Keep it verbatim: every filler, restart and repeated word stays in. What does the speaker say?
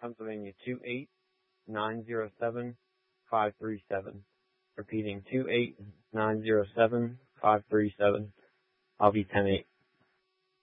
Pennsylvania two eight nine zero seven five three seven. Repeating two eight nine zero seven five three seven. I'll be ten eight.